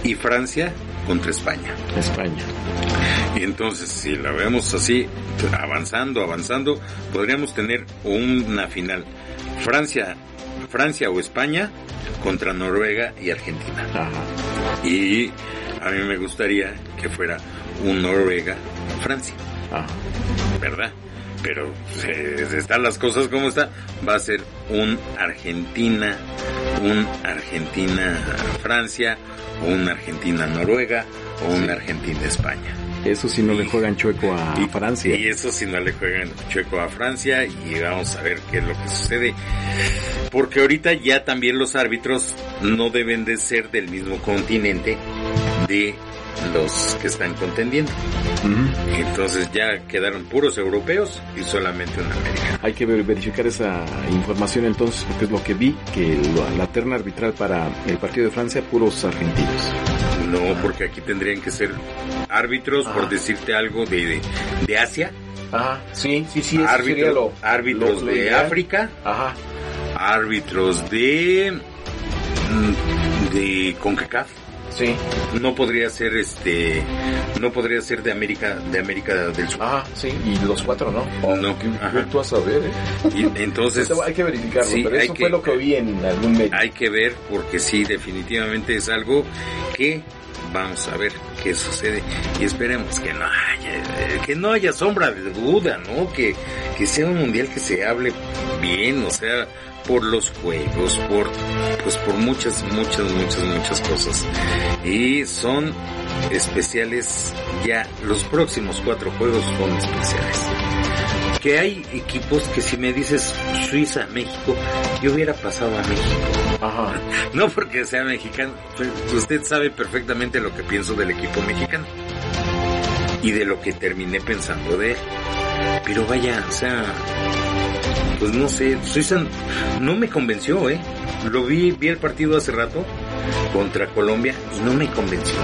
y Francia contra España. Y entonces, si la vemos así, avanzando, podríamos tener una final Francia o España contra Noruega y Argentina. Ajá. Y a mí me gustaría que fuera un Noruega-Francia. Ajá. ¿Verdad? Pero están las cosas como está. Va a ser un Argentina-Francia, o un Argentina-Noruega, o un Argentina-España. Eso si no le juegan chueco a Francia. Y eso si no le juegan chueco a Francia, y vamos a ver qué es lo que sucede. Porque ahorita ya también los árbitros no deben de ser del mismo continente de los que están contendiendo. Uh-huh. Entonces ya quedaron puros europeos y solamente un americano. Hay que verificar esa información entonces, porque es lo que vi, que la terna arbitral para el partido de Francia, puros argentinos. No, porque aquí tendrían que ser árbitros, por decirte algo, de Asia. Ajá, sí. Árbitros de ideal. África. Ajá. Árbitros de CONCACAF. Sí. No podría ser de América del Sur. Ah, sí, y los 4 no. No. Tú vas a ver, Y entonces hay que verificarlo, sí, pero eso fue lo que oí en algún medio. Hay que ver, porque sí, definitivamente es algo que vamos a ver qué sucede, y esperemos que no haya sombra de duda, ¿no? Que sea un mundial que se hable bien, o sea, por los juegos, por muchas cosas. Y son especiales ya, los próximos 4 juegos son especiales. Que hay equipos que si me dices Suiza, México, yo hubiera pasado a México. Ajá. No porque sea mexicano, usted sabe perfectamente lo que pienso del equipo mexicano y de lo que terminé pensando de él. Pero vaya, o sea, pues no sé, Suiza no me convenció, Lo vi el partido hace rato contra Colombia y no me convenció.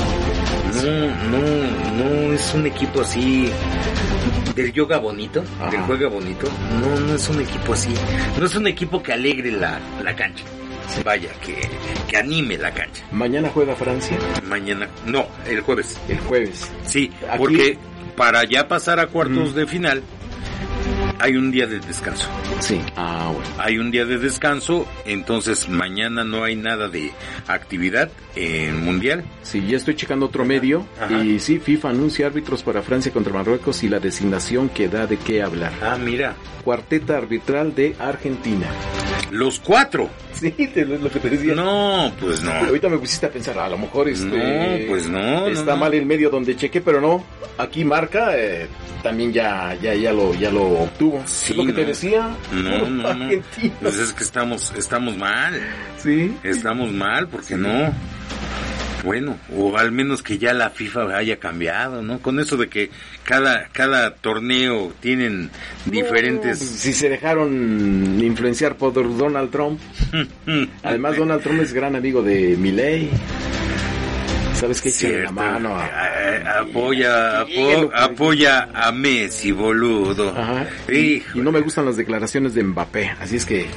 No es un equipo así del yoga bonito, ajá, del juega bonito. No es un equipo así. No es un equipo que alegre la cancha. Sí. Vaya, que anime la cancha. ¿Mañana juega Francia? No, el jueves. El jueves. Sí, aquí, porque para ya pasar a cuartos de final hay un día de descanso. Sí. Ah, bueno. Hay un día de descanso, entonces mañana no hay nada de actividad en Mundial. Sí, ya estoy checando otro medio. Ajá. Y sí, FIFA anuncia árbitros para Francia contra Marruecos y la designación que da de qué hablar. Ah, mira. Cuarteta arbitral de Argentina. ¿Los 4? Sí, es lo que te decía. No, pues no. Ahorita me pusiste a pensar, a lo mejor no, pues no. Está mal el medio donde chequé, pero no. Aquí marca, también ya lo obtuvo. Sí, es lo que te decía. No. Pues es que estamos mal. Sí. Estamos mal porque no. Bueno, o al menos que ya la FIFA haya cambiado, ¿no? Con eso de que cada torneo tienen diferentes... Si se dejaron influenciar por Donald Trump. Además, Donald Trump es gran amigo de Milei. ¿Sabes qué? Echa la mano. Apoya a Messi, boludo. Ajá. Y no me gustan las declaraciones de Mbappé, así es que...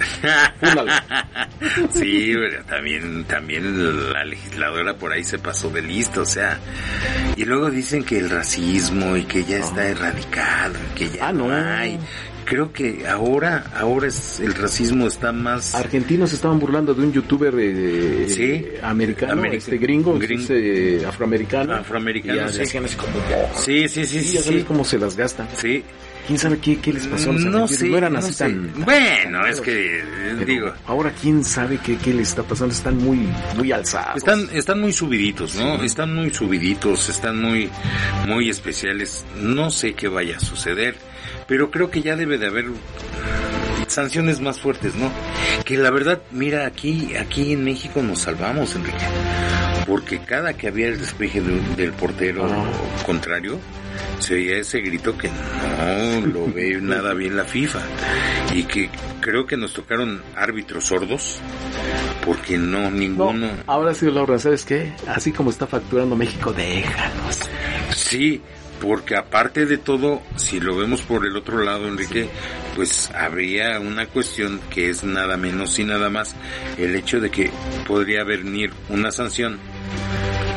Sí, pero también la legisladora por ahí se pasó de listo, o sea... Y luego dicen que el racismo y que ya está erradicado, que ya no hay... Creo que ahora el racismo está más... Argentinos estaban burlando de un youtuber americano, gringo. Afroamericano. Sí. Ya sabes cómo se las gastan. Sí. ¿Quién sabe qué les pasó a los argentinos? No eran así tan... Bueno, es que, digo... Ahora, ¿quién sabe qué les está pasando? Están muy alzados. Están muy subiditos, ¿no? Sí. Están muy subiditos, están muy especiales. No sé qué vaya a suceder, pero creo que ya debe de haber sanciones más fuertes, ¿no? Que la verdad, mira, aquí en México nos salvamos, Enrique. Porque cada que había el despeje del portero contrario, se oía ese grito que no lo ve nada bien la FIFA. Y que creo que nos tocaron árbitros sordos, porque ninguno... No, ahora sí, Laura, ¿sabes qué? Así como está facturando México, déjanos. Sí, porque aparte de todo, si lo vemos por el otro lado, Enrique, pues habría una cuestión que es nada menos y nada más el hecho de que podría venir una sanción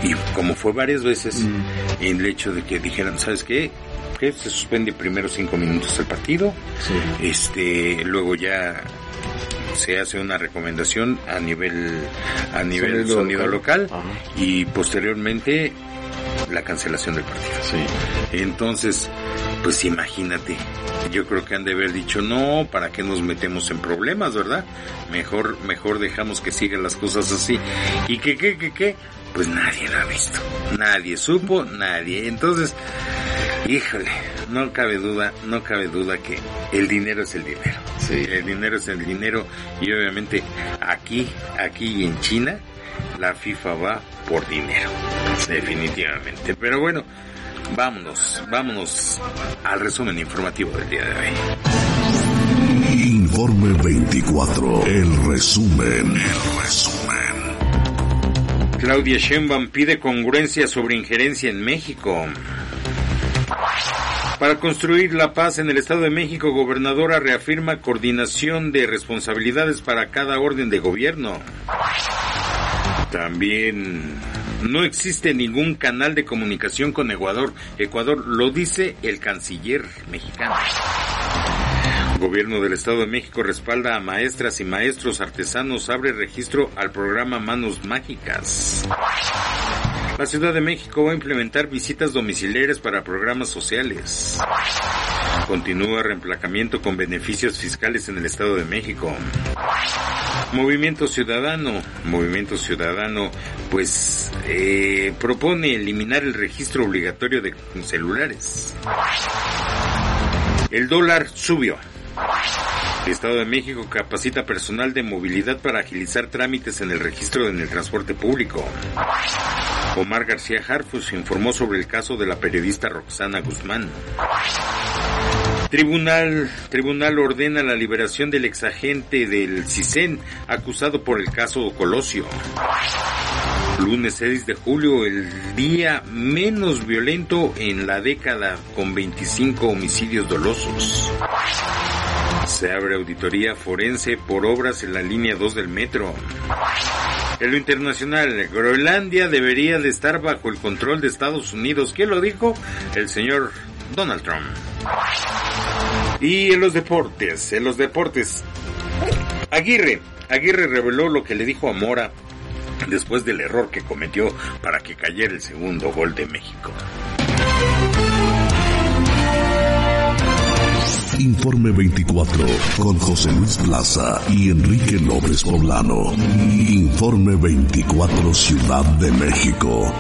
Y como fue varias veces, el hecho de que dijeran, ¿sabes qué? Que se suspende primero 5 minutos el partido, luego ya se hace una recomendación a nivel sonido local. Y posteriormente la cancelación del partido. Sí. Entonces, pues imagínate, yo creo que han de haber dicho, no, ¿para qué nos metemos en problemas, verdad? Mejor dejamos que sigan las cosas así. ¿Y qué? Pues nadie lo ha visto, nadie supo, nadie. Entonces, híjole, no cabe duda que el dinero es el dinero. Sí. El dinero es el dinero, y obviamente aquí y en China la FIFA va por dinero, definitivamente. Pero bueno, vámonos al resumen informativo del día de hoy. Informe 24, el resumen. Claudia Sheinbaum pide congruencia sobre injerencia en México. Para construir la paz en el Estado de México, gobernadora reafirma coordinación de responsabilidades para cada orden de gobierno. También no existe ningún canal de comunicación con Ecuador, lo dice el canciller mexicano. Gobierno del Estado de México respalda a maestras y maestros artesanos, abre registro al programa Manos Mágicas. La Ciudad de México va a implementar visitas domiciliarias para programas sociales. Continúa reemplacamiento con beneficios fiscales en el Estado de México. Movimiento Ciudadano, pues propone eliminar el registro obligatorio de celulares. El dólar subió. El Estado de México capacita personal de movilidad para agilizar trámites en el registro en el transporte público. Omar García Harfuch informó sobre el caso de la periodista Roxana Guzmán. Tribunal ordena la liberación del exagente del CISEN acusado por el caso Colosio. Lunes 6 de julio, el día menos violento en la década, con 25 homicidios dolosos. Se abre auditoría forense por obras en la línea 2 del metro. En lo internacional, Groenlandia debería de estar bajo el control de Estados Unidos. ¿Quién lo dijo? El señor Donald Trump. Y en los deportes, Aguirre reveló lo que le dijo a Mora después del error que cometió para que cayera el segundo gol de México. Informe 24 con José Luis Plaza y Enrique López Poblano. Informe 24 Ciudad de México.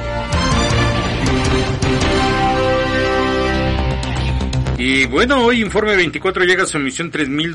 Y bueno, hoy Informe 24 llega a su emisión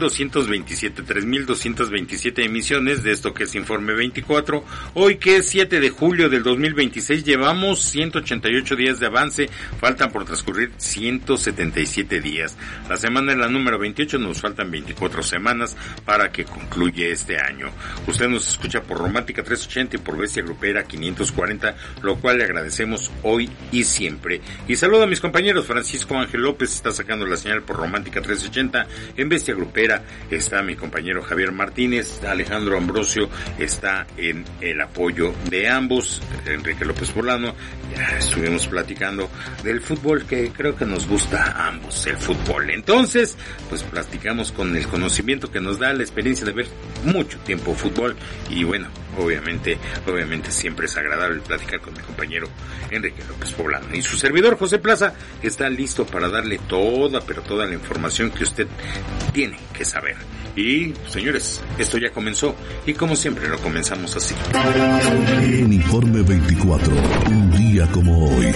3,227 emisiones de esto que es Informe 24. Hoy que es 7 de julio del 2026, llevamos 188 días de avance, faltan por transcurrir 177 días. La semana es la número 28, nos faltan 24 semanas para que concluya este año. Usted nos escucha por Romántica 380 y por Bestia Grupera 540, lo cual le agradecemos hoy y siempre. Y saludo a mis compañeros. Francisco Ángel López está sacando la señal por Romántica 380. En Bestia Grupera está mi compañero Javier Martínez. Alejandro Ambrosio está en el apoyo de ambos. Enrique López Poblano. Ya estuvimos platicando del fútbol, que creo que nos gusta a ambos el fútbol. Entonces, pues platicamos con el conocimiento que nos da la experiencia de ver mucho tiempo fútbol. Y bueno, obviamente siempre es agradable platicar con mi compañero Enrique López Poblano. Y su servidor José Plaza está listo para darle toda la información que usted tiene que saber. Y, señores, esto ya comenzó, y como siempre lo comenzamos así. En Informe 24, un día como hoy.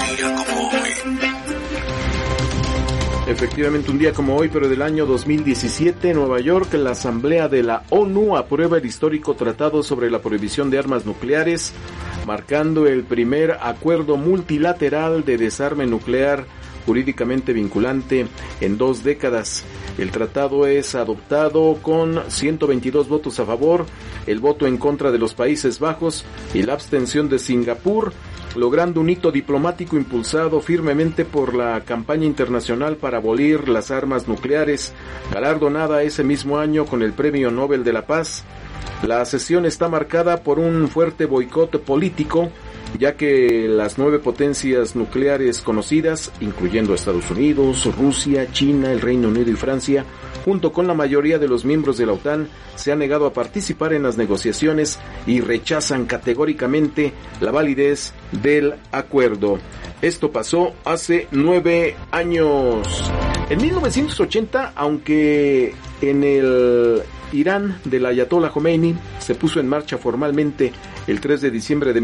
Efectivamente, un día como hoy, pero del año 2017, en Nueva York, la Asamblea de la ONU aprueba el histórico Tratado sobre la Prohibición de Armas Nucleares, marcando el primer acuerdo multilateral de desarme nuclear jurídicamente vinculante en 2 décadas. El tratado es adoptado con 122 votos a favor, el voto en contra de los Países Bajos y la abstención de Singapur, logrando un hito diplomático impulsado firmemente por la campaña internacional para abolir las armas nucleares, galardonada ese mismo año con el Premio Nobel de la Paz. La sesión está marcada por un fuerte boicot político ya que las 9 potencias nucleares conocidas, incluyendo Estados Unidos, Rusia, China, el Reino Unido y Francia, junto con la mayoría de los miembros de la OTAN, se han negado a participar en las negociaciones y rechazan categóricamente la validez del acuerdo. Esto pasó hace 9 años. En 1980, aunque en el Irán del Ayatollah Khomeini se puso en marcha formalmente el 3 de diciembre de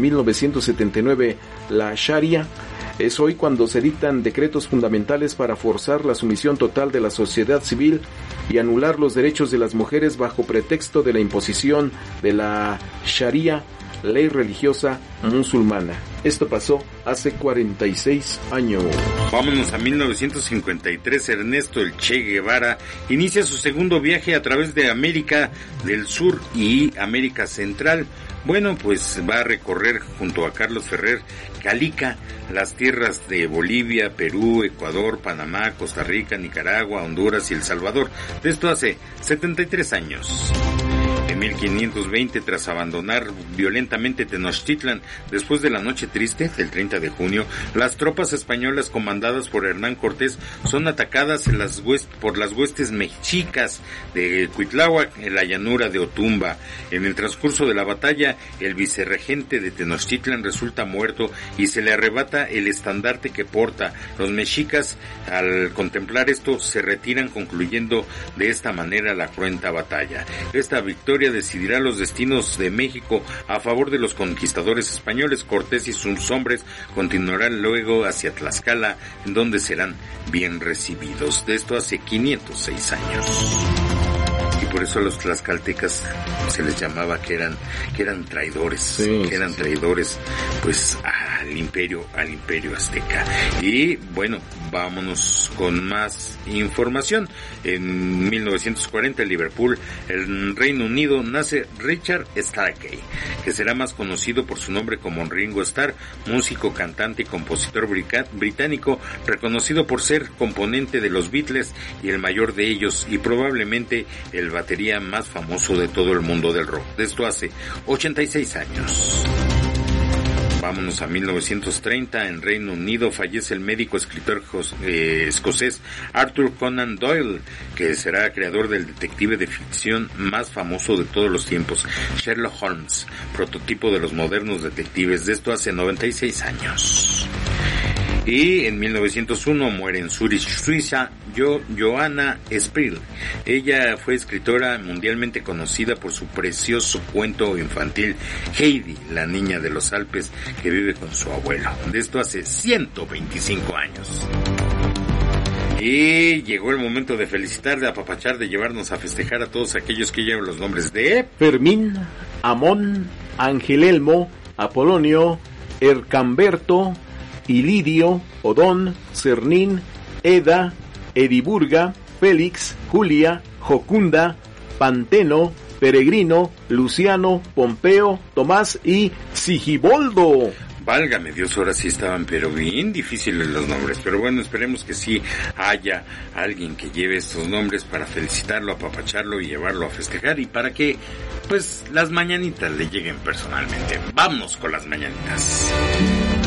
1979 la Sharia, es hoy cuando se dictan decretos fundamentales para forzar la sumisión total de la sociedad civil y anular los derechos de las mujeres bajo pretexto de la imposición de la Sharia, ley religiosa musulmana. Esto pasó hace 46 años. Vámonos a 1953. Ernesto El Che Guevara inicia su segundo viaje a través de América del Sur y América Central. Bueno, pues va a recorrer junto a Carlos Ferrer Calica, las tierras de Bolivia, Perú, Ecuador, Panamá, Costa Rica, Nicaragua, Honduras y El Salvador. De esto hace 73 años. En 1520, tras abandonar violentamente Tenochtitlan después de la Noche Triste del 30 de junio, las tropas españolas comandadas por Hernán Cortés son atacadas por las huestes mexicas de Cuitláhuac en la llanura de Otumba. En el transcurso de la batalla, el vicerregente de Tenochtitlan resulta muerto y se le arrebata el estandarte que porta. Los mexicas, al contemplar esto, se retiran, concluyendo de esta manera la cruenta batalla. Esta victoria decidirá los destinos de México a favor de los conquistadores españoles. Cortés y sus hombres continuarán luego hacia Tlaxcala, en donde serán bien recibidos. De esto hace 506 años. Y por eso a los tlaxcaltecas se les llamaba que eran traidores, traidores, pues al imperio azteca. Y bueno, vámonos con más información. En 1940 en Liverpool, el Reino Unido, nace Richard Starkey, que será más conocido por su nombre como Ringo Starr, músico, cantante y compositor británico, reconocido por ser componente de los Beatles y el mayor de ellos, y probablemente el batería más famoso de todo el mundo del rock. De esto hace 86 años. Vámonos a 1930, en Reino Unido fallece el médico escritor escocés Arthur Conan Doyle, que será creador del detective de ficción más famoso de todos los tiempos, Sherlock Holmes, prototipo de los modernos detectives. De esto hace 96 años. Y en 1901 muere en Zurich, Suiza, Johanna Spril. Ella fue escritora mundialmente conocida por su precioso cuento infantil Heidi, la niña de los Alpes que vive con su abuelo. De esto hace 125 años. Y llegó el momento de felicitar, de apapachar, de llevarnos a festejar a todos aquellos que llevan los nombres de Fermín, Amón, Angelelmo, Apolonio, Ercamberto, Ilidio, Odón, Cernín, Eda, Ediburga, Félix, Julia, Jocunda, Panteno, Peregrino, Luciano, Pompeo, Tomás y Sigiboldo. Válgame Dios, ahora sí estaban pero bien difíciles los nombres, pero bueno, esperemos que sí haya alguien que lleve estos nombres para felicitarlo, apapacharlo y llevarlo a festejar, y para que pues las mañanitas le lleguen personalmente. Vamos con las mañanitas.